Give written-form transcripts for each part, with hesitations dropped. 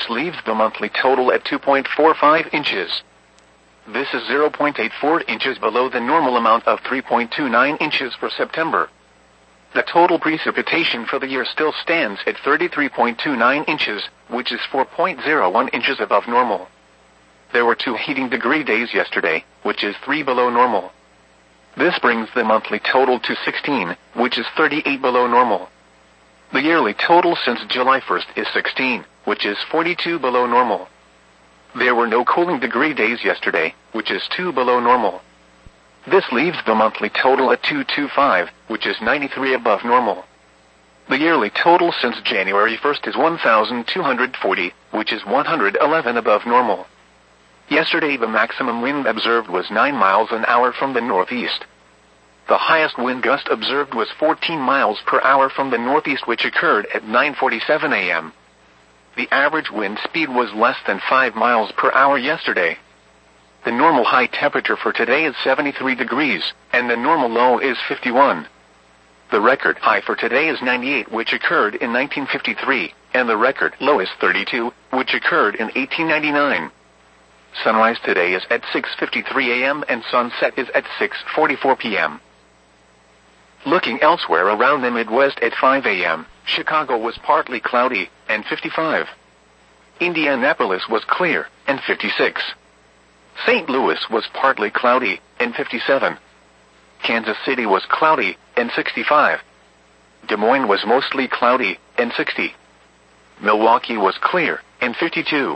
which leaves the monthly total at 2.45 inches. This is 0.84 inches below the normal amount of 3.29 inches for September. The total precipitation for the year still stands at 33.29 inches, which is 4.01 inches above normal. There were 2 heating degree days yesterday, which is 3 below normal. This brings the monthly total to 16, which is 38 below normal. The yearly total since July 1st is 16, which is 42 below normal. There were no cooling degree days yesterday, which is 2 below normal. This leaves the monthly total at 225, which is 93 above normal. The yearly total since January 1st is 1,240, which is 111 above normal. Yesterday the maximum wind observed was 9 miles an hour from the northeast. The highest wind gust observed was 14 miles per hour from the northeast, which occurred at 9:47 a.m. The average wind speed was less than 5 miles per hour yesterday. The normal high temperature for today is 73 degrees, and the normal low is 51. The record high for today is 98, which occurred in 1953, and the record low is 32, which occurred in 1899. Sunrise today is at 6:53 a.m. and sunset is at 6:44 p.m. Looking elsewhere around the Midwest at 5 a.m., Chicago was partly cloudy, and 55. Indianapolis was clear, and 56. St. Louis was partly cloudy, and 57. Kansas City was cloudy, and 65. Des Moines was mostly cloudy, and 60. Milwaukee was clear, and 52.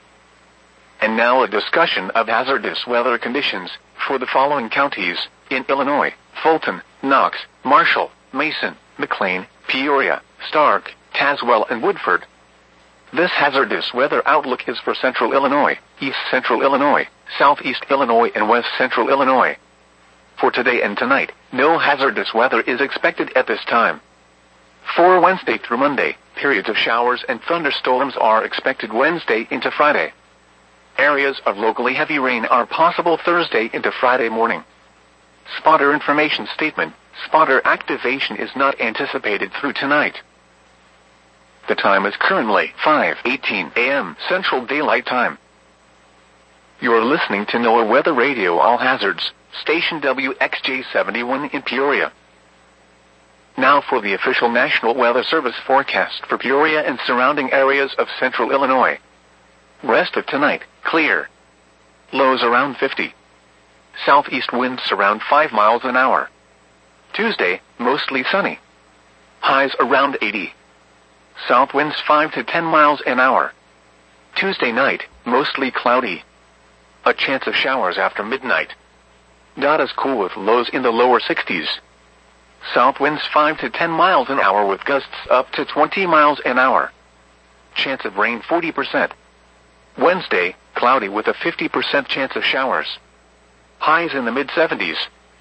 And now a discussion of hazardous weather conditions for the following counties in Illinois: Fulton, Knox, Marshall, Mason, McLean, Peoria, Stark, Tazewell, and Woodford. This hazardous weather outlook is for Central Illinois, East Central Illinois, Southeast Illinois, and West Central Illinois. For today and tonight, no hazardous weather is expected at this time. For Wednesday through Monday, periods of showers and thunderstorms are expected Wednesday into Friday. Areas of locally heavy rain are possible Thursday into Friday morning. Spotter information statement: spotter activation is not anticipated through tonight. The time is currently 5:18 a.m. Central Daylight Time. You're listening to NOAA Weather Radio All Hazards, station WXJ71 in Peoria. Now for the official National Weather Service forecast for Peoria and surrounding areas of Central Illinois. Rest of tonight, clear. Lows around 50. Southeast winds around 5 miles an hour. Tuesday, mostly sunny. Highs around 80. South winds 5 to 10 miles an hour. Tuesday night, mostly cloudy. A chance of showers after midnight. Not as cool with lows in the lower 60s. South winds 5 to 10 miles an hour with gusts up to 20 miles an hour. Chance of rain 40%. Wednesday, cloudy with a 50% chance of showers. Highs in the mid-70s.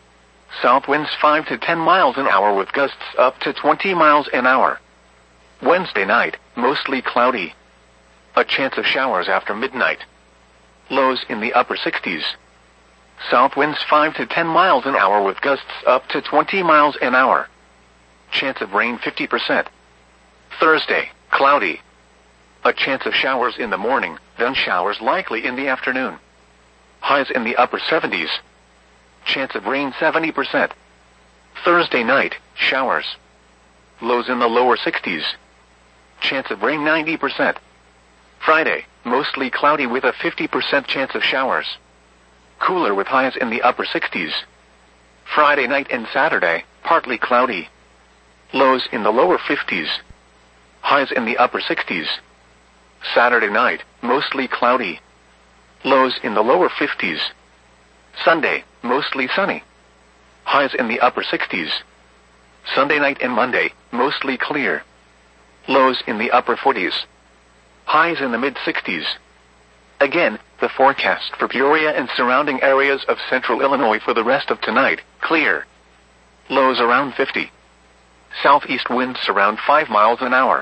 South winds 5 to 10 miles an hour with gusts up to 20 miles an hour. Wednesday night, mostly cloudy. A chance of showers after midnight. Lows in the upper 60s. South winds 5 to 10 miles an hour with gusts up to 20 miles an hour. Chance of rain 50%. Thursday, cloudy. A chance of showers in the morning, then showers likely in the afternoon. Highs in the upper 70s. Chance of rain 70%. Thursday night, showers. Lows in the lower 60s. Chance of rain 90%. Friday, mostly cloudy with a 50% chance of showers. Cooler with highs in the upper 60s. Friday night and Saturday, partly cloudy. Lows in the lower 50s. Highs in the upper 60s. Saturday night, mostly cloudy. Lows in the lower 50s. Sunday, mostly sunny. Highs in the upper 60s. Sunday night and Monday, mostly clear. Lows in the upper 40s. Highs in the mid-60s. Again, the forecast for Peoria and surrounding areas of Central Illinois for the rest of tonight, clear. Lows around 50. Southeast winds around 5 miles an hour.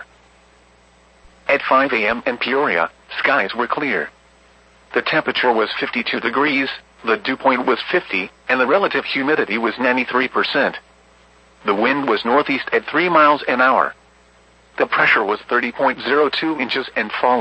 At 5 a.m. in Peoria, skies were clear. The temperature was 52 degrees, the dew point was 50, and the relative humidity was 93%. The wind was northeast at 3 miles an hour. The pressure was 30.02 inches and falling.